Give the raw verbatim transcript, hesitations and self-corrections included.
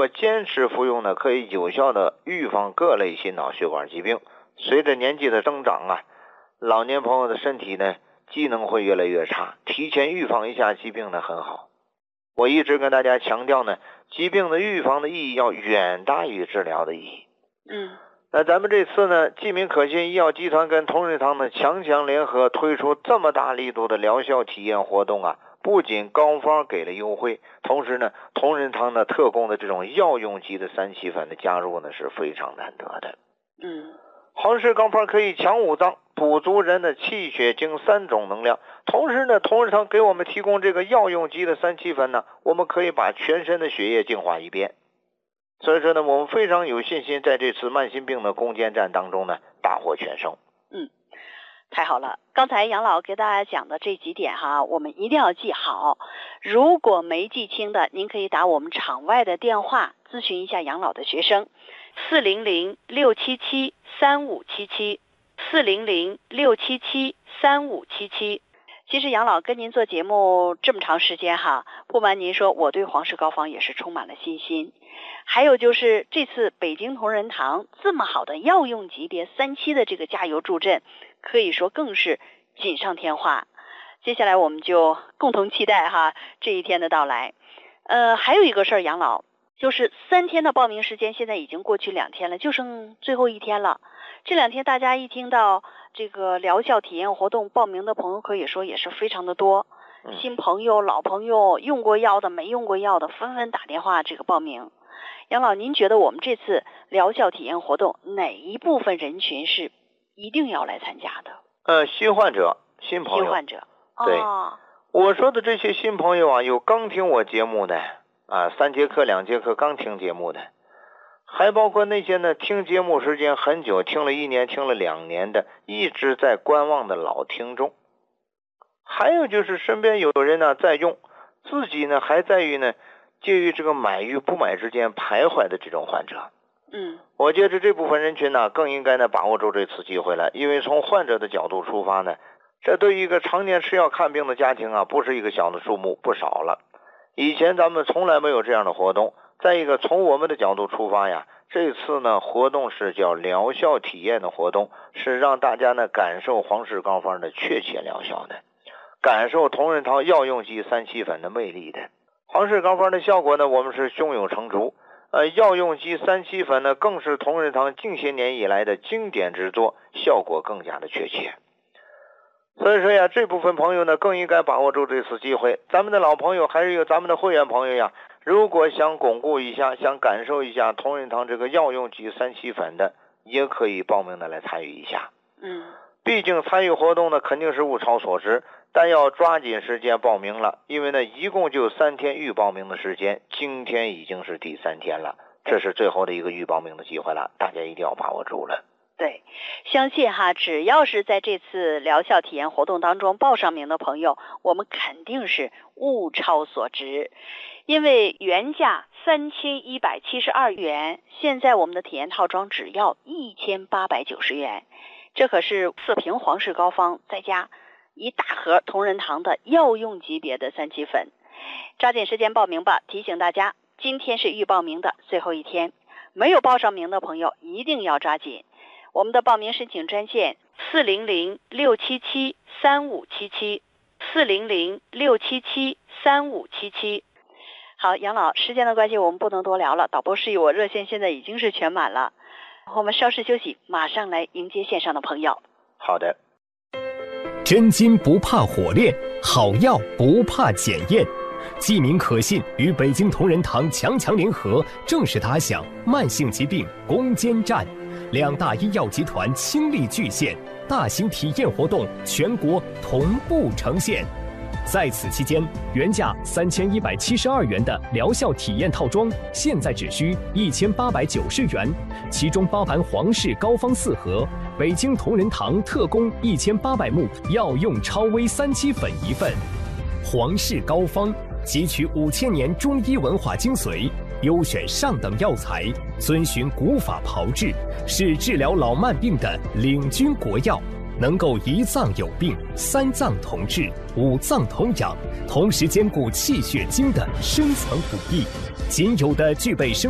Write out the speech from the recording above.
果坚持服用呢，可以有效的预防各类心脑血管疾病。随着年纪的增长啊，老年朋友的身体呢机能会越来越差，提前预防一下疾病呢很好。我一直跟大家强调呢，疾病的预防的意义要远大于治疗的意义。 嗯， 那咱们这次呢，济民可信医药集团跟同仁堂呢强强联合推出这么大力度的疗效体验活动啊，不仅膏方给了优惠，同时呢，同仁堂呢特供的这种药用级的三七粉的加入呢是非常难得的。 嗯， 皇氏膏方可以强五脏，补足人的气血精三种能量，同时呢，同仁堂给我们提供这个药用级的三七粉呢，我们可以把全身的血液净化一遍。所以说呢，我们非常有信心在这次慢性病的攻坚战当中呢大获全胜。 嗯，太好了，刚才杨老给大家讲的这几点哈，我们一定要记好。如果没记清的，您可以打我们场外的电话咨询一下杨老的学生，四零零六七七三五七七，四零零六七七三五七七。其实杨老跟您做节目这么长时间哈，不瞒您说，我对皇氏膏方也是充满了信心。还有就是这次北京同仁堂这么好的药用级别三期的这个加油助阵，可以说更是锦上添花。接下来我们就共同期待哈这一天的到来。呃，还有一个事儿，杨老，就是三天的报名时间现在已经过去两天了，就剩最后一天了。这两天大家一听到这个疗效体验活动，报名的朋友可以说也是非常的多，新朋友、老朋友，用过药的、没用过药的，纷纷打电话这个报名。杨老，您觉得我们这次疗效体验活动哪一部分人群是一定要来参加的？ 呃，新患者、新朋友。 新患者。 对， 哦， 我说的这些新朋友啊，有刚听我节目的啊，三节课、两节课刚听节目的，还包括那些呢听节目时间很久，听了一年、听了两年的，一直在观望的老听众。还有就是身边有人呢在用，自己呢还在于呢介于这个买与不买之间徘徊的这种患者。 嗯， 我觉得这部分人群呢更应该呢把握住这次机会了，因为从患者的角度出发呢，这对于一个常年吃药看病的家庭啊，不是一个小的数目，不少了。以前咱们从来没有这样的活动。再一个，从我们的角度出发呀，这次呢活动是叫疗效体验的活动，是让大家呢感受皇氏膏方的确切疗效的，感受同仁堂药用级三七粉的魅力的。皇氏膏方的效果呢，我们是胸有成竹。呃，药用级三七粉呢，更是同仁堂近些年以来的经典之作，效果更加的确切。所以说呀，这部分朋友呢，更应该把握住这次机会。咱们的老朋友还是有咱们的会员朋友呀，如果想巩固一下，想感受一下同仁堂这个药用级三七粉的，也可以报名的来参与一下。 嗯， 毕竟参与活动呢，肯定是物超所值，但要抓紧时间报名了，因为呢，一共就三天预报名的时间，今天已经是第三天了，这是最后的一个预报名的机会了，大家一定要把握住了。 对，相信哈，只要是在这次疗效体验活动当中报上名的朋友，我们肯定是物超所值。因为原价三千一百七十二元，现在我们的体验套装只要一千八百九十元，这可是四瓶皇氏膏方再加一大盒同仁堂的药用级别的三七粉。抓紧时间报名吧！提醒大家，今天是预报名的最后一天，没有报上名的朋友一定要抓紧。我们的报名申请专线四零零六七七三五七七，四零零六七七三五七七。好，杨老，时间的关系我们不能多聊了，导播示意我热线现在已经是全满了，我们稍事休息，马上来迎接线上的朋友。 好的。 真金不怕火炼，好药不怕检验。济民可信与北京同仁堂强强联合，正式打响慢性疾病攻坚战。两大医药集团倾力巨献，大型体验活动全国同步呈现。在此期间，原价三千一百七十二元的疗效体验套装，现在只需一千八百九十元，其中包含皇氏膏方四盒，北京同仁堂特供一千八百目药用超微三七粉一份。皇氏膏方汲取五千年中医文化精髓，优选上等药材，遵循古法炮制，是治疗老慢病的领军国药，能够一脏有病，三脏同治，五脏同养，同时兼顾气血精的深层补益，仅有的具备生